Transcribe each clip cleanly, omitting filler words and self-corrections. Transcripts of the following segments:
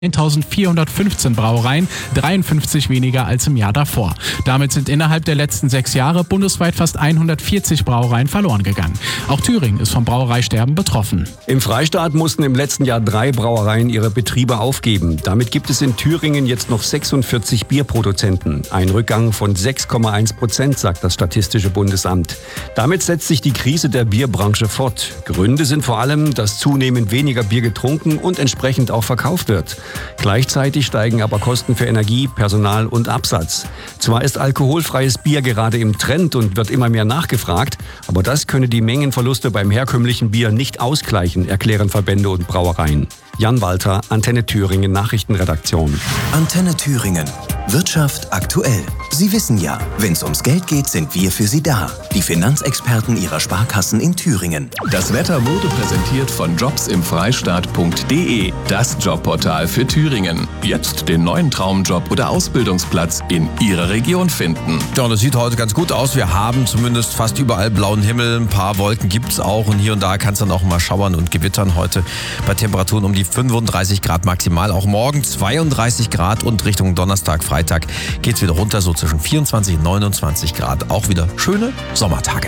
1.415 Brauereien, 53 weniger als im Jahr davor. Damit sind innerhalb der letzten 6 Jahre bundesweit fast 140 Brauereien verloren gegangen. Auch Thüringen ist vom Brauereisterben betroffen. Im Freistaat mussten im letzten Jahr 3 Brauereien ihre Betriebe aufgeben. Damit gibt es in Thüringen jetzt noch 46 Bierproduzenten. Ein Rückgang von 6,1%, sagt das Statistische Bundesamt. Damit setzt sich die Krise der Bierbranche fort. Gründe sind vor allem, dass zunehmend weniger Bier getrunken und entsprechend auch verkauft wird. Gleichzeitig steigen aber Kosten für Energie, Personal und Absatz. Zwar ist alkoholfreies Bier gerade im Trend und wird immer mehr nachgefragt, aber das könne die Mengenverluste beim herkömmlichen Bier nicht ausgleichen, erklären Verbände und Brauereien. Jan Walter, Antenne Thüringen Nachrichtenredaktion. Antenne Thüringen. Wirtschaft aktuell. Sie wissen ja, wenn es ums Geld geht, sind wir für Sie da. Die Finanzexperten Ihrer Sparkassen in Thüringen. Das Wetter wurde präsentiert von jobsimfreistaat.de, das Jobportal für Thüringen. Jetzt den neuen Traumjob oder Ausbildungsplatz in Ihrer Region finden. Ja, und es sieht heute ganz gut aus. Wir haben zumindest fast überall blauen Himmel. Ein paar Wolken gibt es auch. Und hier und da kann es dann auch mal schauern und gewittern heute bei Temperaturen um die 35 Grad maximal. Auch morgen 32 Grad und Richtung Donnerstag, Freitag geht es wieder runter, so zwischen 24 und 29 Grad. Auch wieder schöne Sommertage.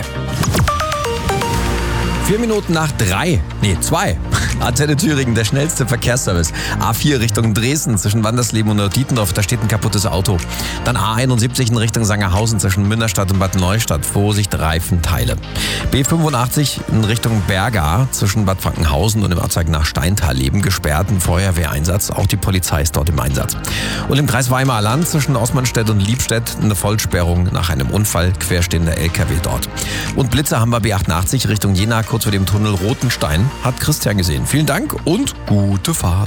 4 Minuten nach 2. Antenne Thüringen, der schnellste Verkehrsservice. A4 Richtung Dresden zwischen Wandersleben und Dietendorf, da steht ein kaputtes Auto. Dann A71 in Richtung Sangerhausen zwischen Münnerstadt und Bad Neustadt. Vorsicht, Reifenteile. B85 in Richtung Berga zwischen Bad Frankenhausen und dem Ortsteig nach Steintal-Leben gesperrt. Ein Feuerwehreinsatz, auch die Polizei ist dort im Einsatz. Und im Kreis Weimarer Land zwischen Osmanstedt und Liebstedt eine Vollsperrung nach einem Unfall, querstehender LKW dort. Und Blitzer haben wir B88 Richtung Jena, kurz vor dem Tunnel Rotenstein, hat Christian gesehen. Vielen Dank und gute Fahrt.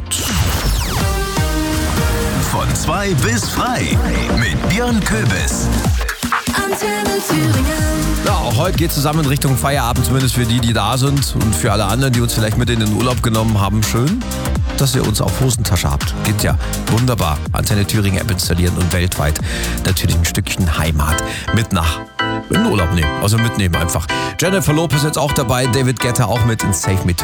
Von 2 bis frei mit Björn Köbis. Antenne Thüringen. Ja, auch heute geht es zusammen in Richtung Feierabend, zumindest für die da sind und für alle anderen, die uns vielleicht mit in den Urlaub genommen haben. Schön, dass ihr uns auf Hosentasche habt. Geht ja wunderbar. Antenne Thüringen App installieren und weltweit natürlich ein Stückchen Heimat mit nach in den Urlaub nehmen. Also mitnehmen einfach. Jennifer Lopez jetzt auch dabei, David Guetta auch mit in Save Me Tonight.